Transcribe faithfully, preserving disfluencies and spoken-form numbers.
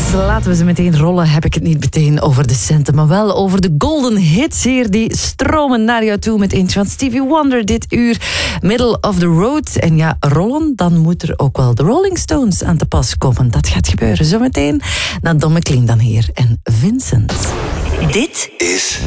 Laten we ze meteen rollen. Heb ik het niet meteen over de centen, maar wel over de golden hits hier. Die stromen naar jou toe met eentje van Stevie Wonder dit uur. Middle of the road. En ja, rollen, dan moet er ook wel de Rolling Stones aan te pas komen. Dat gaat gebeuren zometeen. Na Don McLean dan hier en Vincent. Dit is